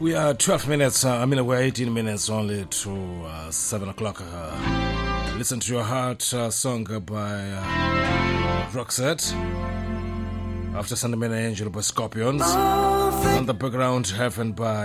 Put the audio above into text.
We are 12 minutes, we're 18 minutes only to 7 o'clock. Listen to Your Heart, song by Roxette. After Sandman Angel by Scorpions. On the background, Heaven by